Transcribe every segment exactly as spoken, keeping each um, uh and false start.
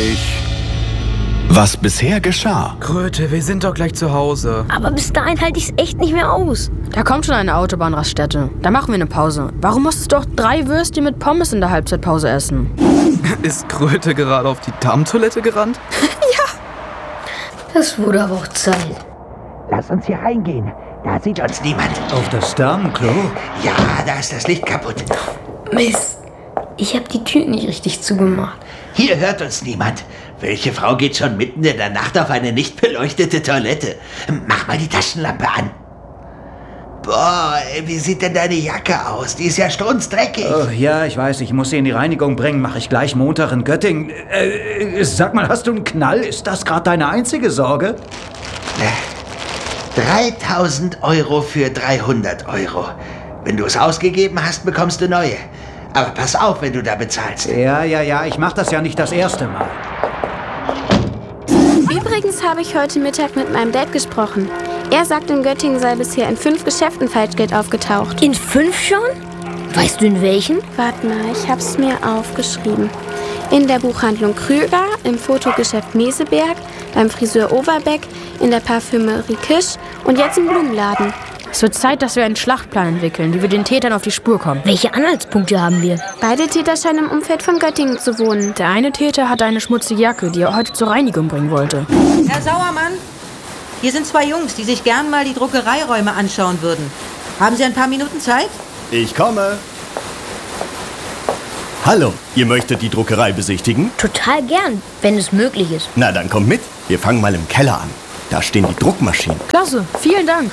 euch, was bisher geschah. Kröte, wir sind doch gleich zu Hause. Aber bis dahin halte ich's echt nicht mehr aus. Da kommt schon eine Autobahnraststätte. Da machen wir eine Pause. Warum musstest du auch drei Würstchen mit Pommes in der Halbzeitpause essen? Ist Kröte gerade auf die Darmtoilette gerannt? Ja. Das wurde aber auch Zeit. Lass uns hier reingehen. Da sieht uns niemand. Auf das Damenklo? Ja, da ist das Licht kaputt. Mist. Ich habe die Tür nicht richtig zugemacht. Hier hört uns niemand. Welche Frau geht schon mitten in der Nacht auf eine nicht beleuchtete Toilette? Mach mal die Taschenlampe an. Boah, ey, wie sieht denn deine Jacke aus? Die ist ja strunzdreckig. Oh, ja, ich weiß, ich muss sie in die Reinigung bringen. Mache ich gleich Montag in Göttingen. Äh, sag mal, hast du einen Knall? Ist das gerade deine einzige Sorge? dreitausend Euro für dreihundert Euro. Wenn du es ausgegeben hast, bekommst du neue. Aber pass auf, wenn du da bezahlst. Ja, ja, ja, ich mache das ja nicht das erste Mal. Übrigens habe ich heute Mittag mit meinem Dad gesprochen. Er sagt, in Göttingen sei bisher in fünf Geschäften Falschgeld aufgetaucht. In fünf schon? Weißt du in welchen? Warte mal, ich habe es mir aufgeschrieben. In der Buchhandlung Krüger, im Fotogeschäft Meseberg, beim Friseur Overbeck, in der Parfümerie Kisch und jetzt im Blumenladen. Es wird Zeit, dass wir einen Schlachtplan entwickeln, wie wir den Tätern auf die Spur kommen. Welche Anhaltspunkte haben wir? Beide Täter scheinen im Umfeld von Göttingen zu wohnen. Der eine Täter hatte eine schmutzige Jacke, die er heute zur Reinigung bringen wollte. Herr Sauermann, hier sind zwei Jungs, die sich gern mal die Druckereiräume anschauen würden. Haben Sie ein paar Minuten Zeit? Ich komme. Hallo, ihr möchtet die Druckerei besichtigen? Total gern, wenn es möglich ist. Na, dann kommt mit. Wir fangen mal im Keller an. Da stehen die Druckmaschinen. Klasse, vielen Dank.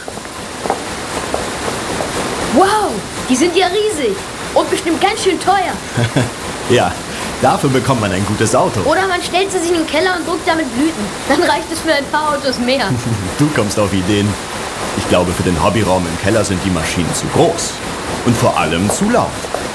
Wow, die sind ja riesig und bestimmt ganz schön teuer. Ja, dafür bekommt man ein gutes Auto. Oder man stellt sie sich in den Keller und druckt damit Blüten. Dann reicht es für ein paar Autos mehr. Du kommst auf Ideen. Ich glaube, für den Hobbyraum im Keller sind die Maschinen zu groß. Und vor allem zu laut.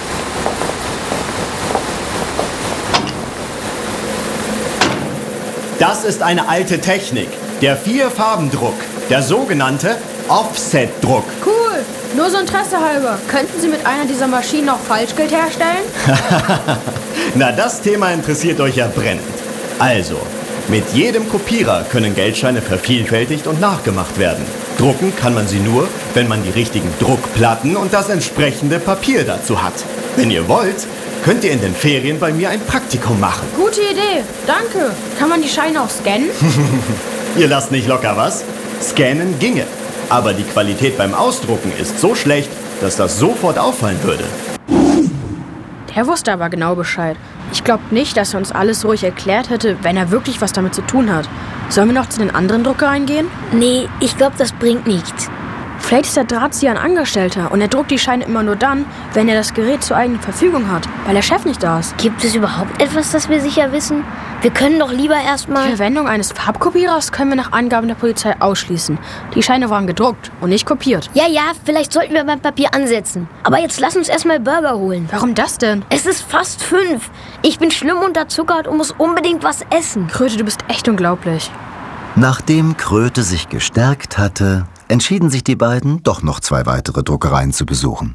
Das ist eine alte Technik. Der Vierfarbendruck. Der sogenannte Offset-Druck. Cool. Nur so Interesse halber. Könnten Sie mit einer dieser Maschinen auch Falschgeld herstellen? Na, das Thema interessiert euch ja brennend. Also, mit jedem Kopierer können Geldscheine vervielfältigt und nachgemacht werden. Drucken kann man sie nur, wenn man die richtigen Druckplatten und das entsprechende Papier dazu hat. Wenn ihr wollt, könnt ihr in den Ferien bei mir ein Praktikum machen. Gute Idee. Danke. Kann man die Scheine auch scannen? Ihr lasst nicht locker, was? Scannen ginge. Aber die Qualität beim Ausdrucken ist so schlecht, dass das sofort auffallen würde. Der wusste aber genau Bescheid. Ich glaube nicht, dass er uns alles ruhig erklärt hätte, wenn er wirklich was damit zu tun hat. Sollen wir noch zu den anderen Druckereien gehen? Nee, ich glaube, das bringt nichts. Vielleicht ist der Drahtzieher ein Angestellter und er druckt die Scheine immer nur dann, wenn er das Gerät zur eigenen Verfügung hat, weil der Chef nicht da ist. Gibt es überhaupt etwas, das wir sicher wissen? Wir können doch lieber erstmal... Die Verwendung eines Farbkopierers können wir nach Angaben der Polizei ausschließen. Die Scheine waren gedruckt und nicht kopiert. Ja, ja, vielleicht sollten wir beim Papier ansetzen. Aber jetzt lass uns erstmal Burger holen. Warum das denn? Es ist fast fünf. Ich bin schlimm unterzuckert und muss unbedingt was essen. Kröte, du bist echt unglaublich. Nachdem Kröte sich gestärkt hatte, entschieden sich die beiden, doch noch zwei weitere Druckereien zu besuchen.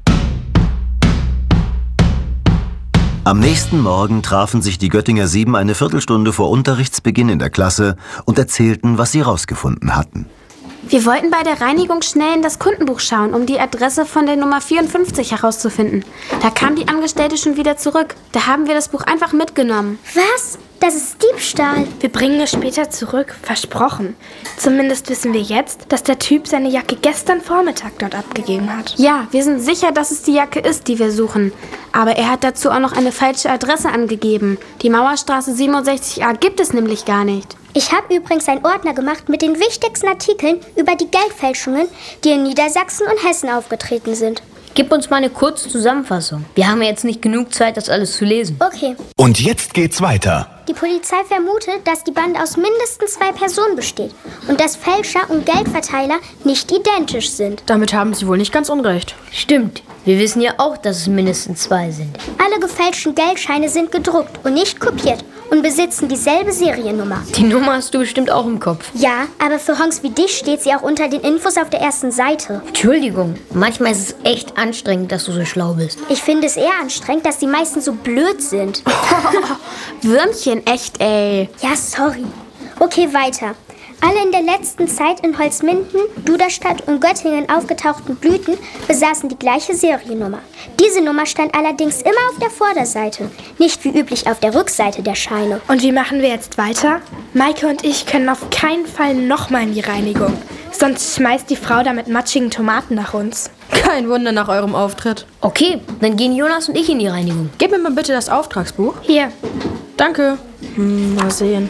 Am nächsten Morgen trafen sich die Göttinger Sieben eine Viertelstunde vor Unterrichtsbeginn in der Klasse und erzählten, was sie rausgefunden hatten. Wir wollten bei der Reinigung schnell in das Kundenbuch schauen, um die Adresse von der Nummer vierundfünfzig herauszufinden. Da kam die Angestellte schon wieder zurück. Da haben wir das Buch einfach mitgenommen. Was? Das ist Diebstahl. Wir bringen es später zurück, versprochen. Zumindest wissen wir jetzt, dass der Typ seine Jacke gestern Vormittag dort abgegeben hat. Ja, wir sind sicher, dass es die Jacke ist, die wir suchen. Aber er hat dazu auch noch eine falsche Adresse angegeben. Die Mauerstraße siebenundsechzig a gibt es nämlich gar nicht. Ich habe übrigens einen Ordner gemacht mit den wichtigsten Artikeln über die Geldfälschungen, die in Niedersachsen und Hessen aufgetreten sind. Gib uns mal eine kurze Zusammenfassung. Wir haben ja jetzt nicht genug Zeit, das alles zu lesen. Okay. Und jetzt geht's weiter. Die Polizei vermutet, dass die Bande aus mindestens zwei Personen besteht und dass Fälscher und Geldverteiler nicht identisch sind. Damit haben Sie wohl nicht ganz unrecht. Stimmt. Wir wissen ja auch, dass es mindestens zwei sind. Alle gefälschten Geldscheine sind gedruckt und nicht kopiert und besitzen dieselbe Seriennummer. Die Nummer hast du bestimmt auch im Kopf. Ja, aber für Honks wie dich steht sie auch unter den Infos auf der ersten Seite. Entschuldigung, manchmal ist es echt anstrengend, dass du so schlau bist. Ich finde es eher anstrengend, dass die meisten so blöd sind. Würmchen, echt, ey. Ja, sorry. Okay, weiter. Alle in der letzten Zeit in Holzminden, Duderstadt und Göttingen aufgetauchten Blüten besaßen die gleiche Seriennummer. Diese Nummer stand allerdings immer auf der Vorderseite, nicht wie üblich auf der Rückseite der Scheine. Und wie machen wir jetzt weiter? Maike und ich können auf keinen Fall nochmal in die Reinigung. Sonst schmeißt die Frau da mit matschigen Tomaten nach uns. Kein Wunder nach eurem Auftritt. Okay, dann gehen Jonas und ich in die Reinigung. Gib mir mal bitte das Auftragsbuch. Hier. Danke. Hm, mal sehen.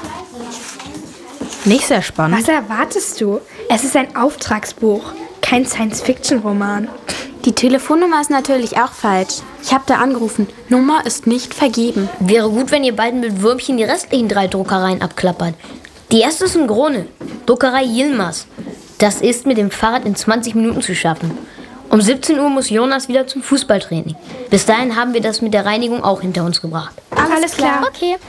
Nicht sehr spannend. Was erwartest du? Es ist ein Auftragsbuch, kein Science-Fiction-Roman. Die Telefonnummer ist natürlich auch falsch. Ich habe da angerufen. Nummer ist nicht vergeben. Wäre gut, wenn ihr beiden mit Würmchen die restlichen drei Druckereien abklappert. Die erste ist in Grone, Druckerei Yilmaz. Das ist mit dem Fahrrad in zwanzig Minuten zu schaffen. Um siebzehn Uhr muss Jonas wieder zum Fußballtraining. Bis dahin haben wir das mit der Reinigung auch hinter uns gebracht. Alles, Alles klar. klar. Okay.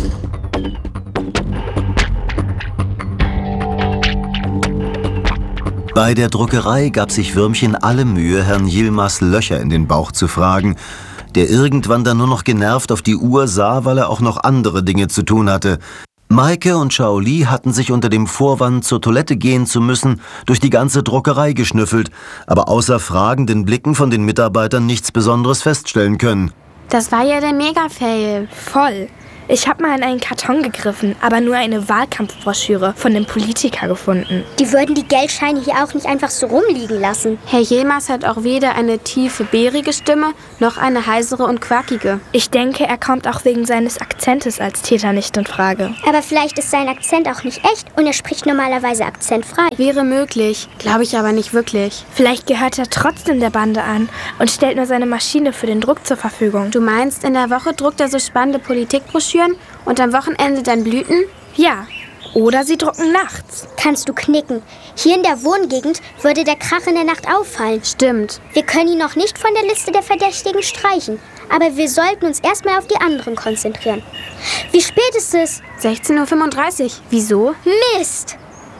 Bei der Druckerei gab sich Würmchen alle Mühe, Herrn Yilmaz Löcher in den Bauch zu fragen, der irgendwann dann nur noch genervt auf die Uhr sah, weil er auch noch andere Dinge zu tun hatte. Maike und Shaoli hatten sich unter dem Vorwand, zur Toilette gehen zu müssen, durch die ganze Druckerei geschnüffelt, aber außer fragenden Blicken von den Mitarbeitern nichts Besonderes feststellen können. Das war ja der Mega-Fail. Voll. Ich habe mal in einen Karton gegriffen, aber nur eine Wahlkampfbroschüre von dem Politiker gefunden. Die würden die Geldscheine hier auch nicht einfach so rumliegen lassen. Herr Yilmaz hat auch weder eine tiefe, bärige Stimme, noch eine heisere und quakige. Ich denke, er kommt auch wegen seines Akzentes als Täter nicht in Frage. Aber vielleicht ist sein Akzent auch nicht echt und er spricht normalerweise akzentfrei. Wäre möglich, glaube ich aber nicht wirklich. Vielleicht gehört er trotzdem der Bande an und stellt nur seine Maschine für den Druck zur Verfügung. Du meinst, in der Woche druckt er so spannende Politikbroschüren und am Wochenende dann Blüten? Ja. Oder sie drucken nachts. Kannst du knicken. Hier in der Wohngegend würde der Krach in der Nacht auffallen. Stimmt. Wir können ihn noch nicht von der Liste der Verdächtigen streichen. Aber wir sollten uns erstmal auf die anderen konzentrieren. Wie spät ist es? sechzehn Uhr fünfunddreißig. Wieso? Mist!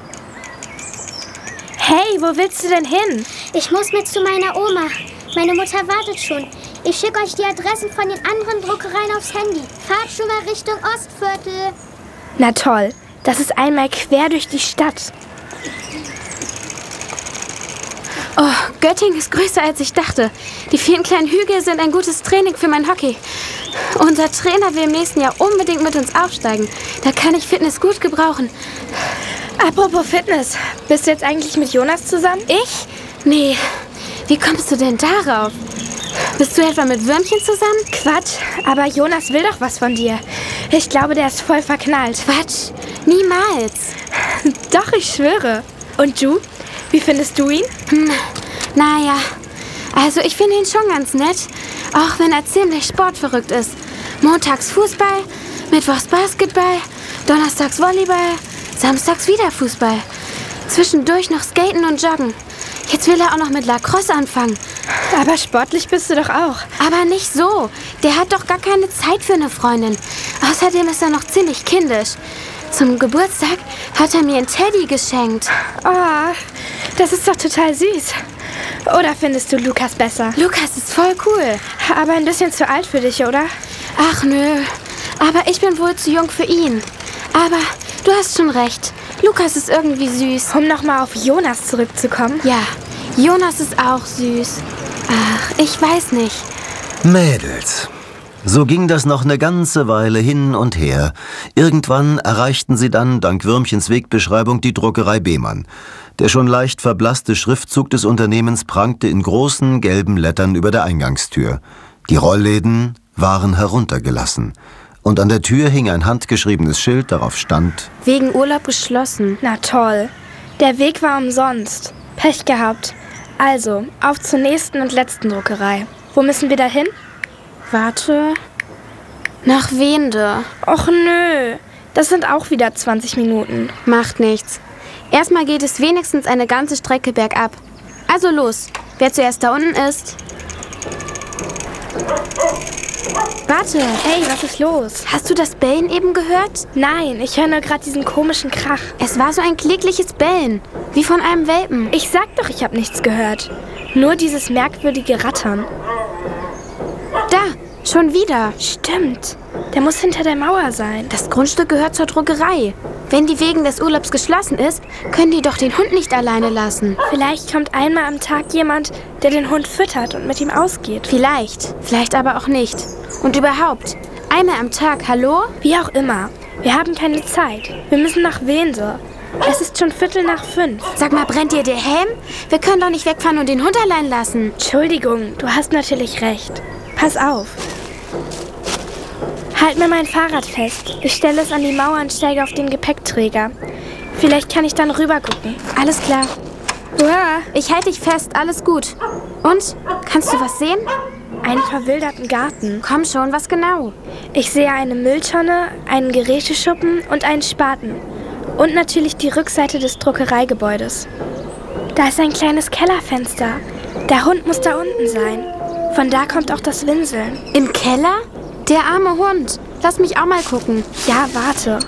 Hey, wo willst du denn hin? Ich muss mit zu meiner Oma. Meine Mutter wartet schon. Ich schicke euch die Adressen von den anderen Druckereien aufs Handy. Fahrt schon mal Richtung Ostviertel. Na toll, das ist einmal quer durch die Stadt. Oh, Göttingen ist größer, als ich dachte. Die vielen kleinen Hügel sind ein gutes Training für mein Hockey. Unser Trainer will im nächsten Jahr unbedingt mit uns aufsteigen. Da kann ich Fitness gut gebrauchen. Apropos Fitness, bist du jetzt eigentlich mit Jonas zusammen? Ich? Nee. Wie kommst du denn darauf? Bist du etwa mit Würmchen zusammen? Quatsch, aber Jonas will doch was von dir. Ich glaube, der ist voll verknallt. Quatsch, niemals. Doch, ich schwöre. Und du? Wie findest du ihn? Hm, naja, also ich finde ihn schon ganz nett. Auch wenn er ziemlich sportverrückt ist. Montags Fußball, Mittwochs Basketball, Donnerstags Volleyball, Samstags wieder Fußball. Zwischendurch noch Skaten und Joggen. Jetzt will er auch noch mit Lacrosse anfangen. Aber sportlich bist du doch auch. Aber nicht so. Der hat doch gar keine Zeit für eine Freundin. Außerdem ist er noch ziemlich kindisch. Zum Geburtstag hat er mir einen Teddy geschenkt. Oh, das ist doch total süß. Oder findest du Lukas besser? Lukas ist voll cool. Aber ein bisschen zu alt für dich, oder? Ach nö, aber ich bin wohl zu jung für ihn. Aber du hast schon recht. Lukas ist irgendwie süß. Um nochmal auf Jonas zurückzukommen. Ja, Jonas ist auch süß. Ach, ich weiß nicht. Mädels. So ging das noch eine ganze Weile hin und her. Irgendwann erreichten sie dann, dank Würmchens Wegbeschreibung, die Druckerei Behmann. Der schon leicht verblasste Schriftzug des Unternehmens prangte in großen gelben Lettern über der Eingangstür. Die Rollläden waren heruntergelassen. Und an der Tür hing ein handgeschriebenes Schild, darauf stand: Wegen Urlaub geschlossen. Na toll. Der Weg war umsonst. Pech gehabt. Also, auf zur nächsten und letzten Druckerei. Wo müssen wir da hin? Warte. Nach Wende. Och nö. Das sind auch wieder zwanzig Minuten. Macht nichts. Erstmal geht es wenigstens eine ganze Strecke bergab. Also los. Wer zuerst da unten ist. Warte. Hey, was ist los? Hast du das Bellen eben gehört? Nein, ich höre nur gerade diesen komischen Krach. Es war so ein klägliches Bellen, wie von einem Welpen. Ich sag doch, ich habe nichts gehört. Nur dieses merkwürdige Rattern. Da, schon wieder. Stimmt. Der muss hinter der Mauer sein. Das Grundstück gehört zur Druckerei. Wenn die wegen des Urlaubs geschlossen ist, können die doch den Hund nicht alleine lassen. Vielleicht kommt einmal am Tag jemand, der den Hund füttert und mit ihm ausgeht. Vielleicht, vielleicht aber auch nicht. Und überhaupt, einmal am Tag, hallo? Wie auch immer. Wir haben keine Zeit. Wir müssen nach Wensor. Es ist schon Viertel nach fünf. Sag mal, brennt dir der Helm? Wir können doch nicht wegfahren und den Hund allein lassen. Entschuldigung, du hast natürlich recht. Pass auf. Halt mir mein Fahrrad fest. Ich stelle es an die Mauer und steige auf den Gepäckträger. Vielleicht kann ich dann rüber gucken. Alles klar. Uah. Ich halte dich fest, alles gut. Und? Kannst du was sehen? Einen verwilderten Garten. Komm schon, was genau? Ich sehe eine Mülltonne, einen Geräteschuppen und einen Spaten. Und natürlich die Rückseite des Druckereigebäudes. Da ist ein kleines Kellerfenster. Der Hund muss da unten sein. Von da kommt auch das Winseln. Im Keller? Der arme Hund. Lass mich auch mal gucken. Ja, warte.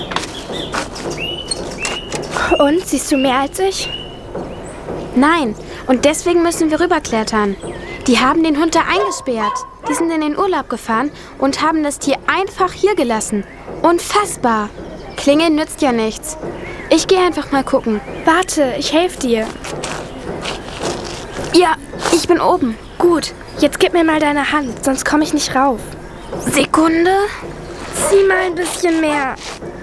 Und, siehst du mehr als ich? Nein, und deswegen müssen wir rüberklettern. Die haben den Hund da eingesperrt. Die sind in den Urlaub gefahren und haben das Tier einfach hier gelassen. Unfassbar. Klingeln nützt ja nichts. Ich gehe einfach mal gucken. Warte, ich helfe dir. Ja, ich bin oben. Gut, jetzt gib mir mal deine Hand, sonst komme ich nicht rauf. Sekunde. Zieh mal ein bisschen mehr.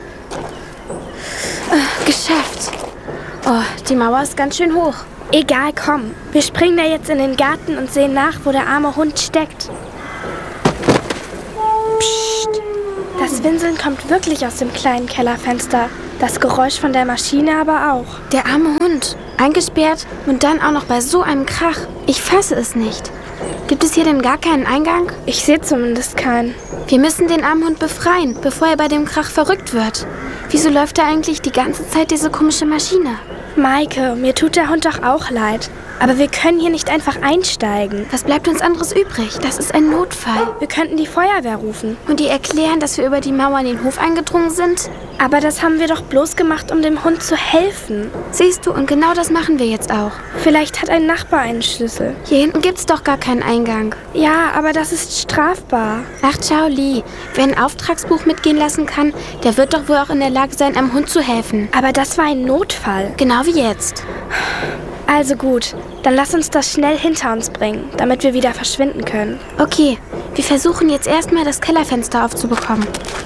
Äh, geschafft. Oh, die Mauer ist ganz schön hoch. Egal, komm. Wir springen da jetzt in den Garten und sehen nach, wo der arme Hund steckt. Psst. Das Winseln kommt wirklich aus dem kleinen Kellerfenster. Das Geräusch von der Maschine aber auch. Der arme Hund. Eingesperrt und dann auch noch bei so einem Krach. Ich fasse es nicht. Gibt es hier denn gar keinen Eingang? Ich sehe zumindest keinen. Wir müssen den armen Hund befreien, bevor er bei dem Krach verrückt wird. Wieso läuft da eigentlich die ganze Zeit diese komische Maschine? Maike, mir tut der Hund doch auch leid. Aber wir können hier nicht einfach einsteigen. Was bleibt uns anderes übrig? Das ist ein Notfall. Wir könnten die Feuerwehr rufen. Und die erklären, dass wir über die Mauer in den Hof eingedrungen sind? Aber das haben wir doch bloß gemacht, um dem Hund zu helfen. Siehst du, und genau das machen wir jetzt auch. Vielleicht hat ein Nachbar einen Schlüssel. Hier hinten gibt's doch gar keinen Eingang. Ja, aber das ist strafbar. Ach, Chao Li, wer ein Auftragsbuch mitgehen lassen kann, der wird doch wohl auch in der Lage sein, einem Hund zu helfen. Aber das war ein Notfall. Genau wie jetzt. Also gut, dann lass uns das schnell hinter uns bringen, damit wir wieder verschwinden können. Okay, wir versuchen jetzt erstmal das Kellerfenster aufzubekommen.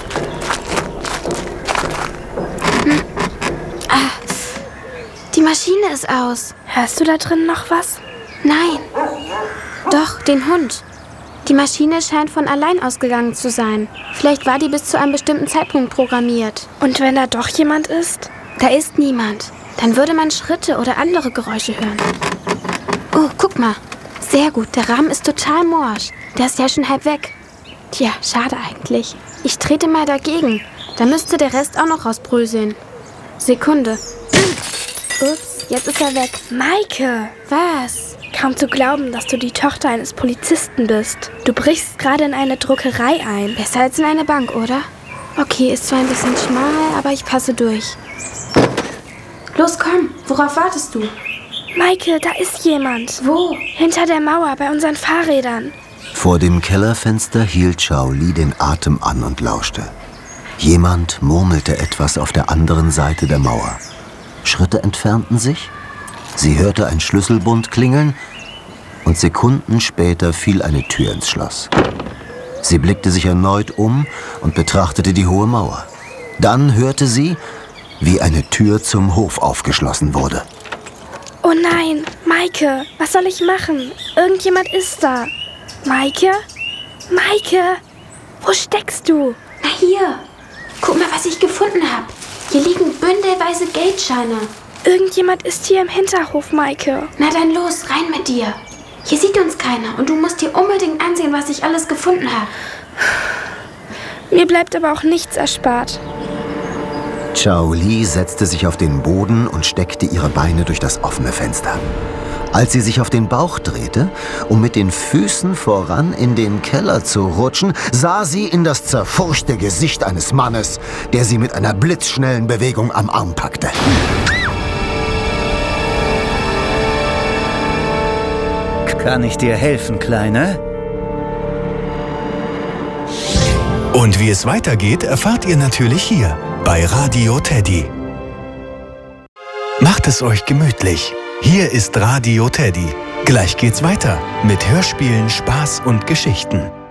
Hm. Ah, die Maschine ist aus. Hörst du da drin noch was? Nein. Doch, den Hund. Die Maschine scheint von allein ausgegangen zu sein. Vielleicht war die bis zu einem bestimmten Zeitpunkt programmiert. Und wenn da doch jemand ist? Da ist niemand. Dann würde man Schritte oder andere Geräusche hören. Oh, guck mal. Sehr gut, der Rahmen ist total morsch. Der ist ja schon halb weg. Tja, schade eigentlich. Ich trete mal dagegen. Da müsste der Rest auch noch rausbröseln. Sekunde. Ups, jetzt ist er weg. Maike! Was? Kaum zu glauben, dass du die Tochter eines Polizisten bist. Du brichst gerade in eine Druckerei ein. Besser als in eine Bank, oder? Okay, ist zwar ein bisschen schmal, aber ich passe durch. Los, komm. Worauf wartest du? Maike, da ist jemand. Wo? Hinter der Mauer, bei unseren Fahrrädern. Vor dem Kellerfenster hielt Chao Li den Atem an und lauschte. Jemand murmelte etwas auf der anderen Seite der Mauer. Schritte entfernten sich. Sie hörte ein Schlüsselbund klingeln und Sekunden später fiel eine Tür ins Schloss. Sie blickte sich erneut um und betrachtete die hohe Mauer. Dann hörte sie, wie eine Tür zum Hof aufgeschlossen wurde. Oh nein, Maike, was soll ich machen? Irgendjemand ist da. Maike? Maike? Wo steckst du? Na hier, guck mal, was ich gefunden habe. Hier liegen bündelweise Geldscheine. Irgendjemand ist hier im Hinterhof, Maike. Na dann los, rein mit dir. Hier sieht uns keiner und du musst dir unbedingt ansehen, was ich alles gefunden habe. Mir bleibt aber auch nichts erspart. Chao Li setzte sich auf den Boden und steckte ihre Beine durch das offene Fenster. Als sie sich auf den Bauch drehte, um mit den Füßen voran in den Keller zu rutschen, sah sie in das zerfurchte Gesicht eines Mannes, der sie mit einer blitzschnellen Bewegung am Arm packte. Kann ich dir helfen, Kleine? Und wie es weitergeht, erfahrt ihr natürlich hier bei Radio Teddy. Macht es euch gemütlich. Hier ist Radio Teddy. Gleich geht's weiter mit Hörspielen, Spaß und Geschichten.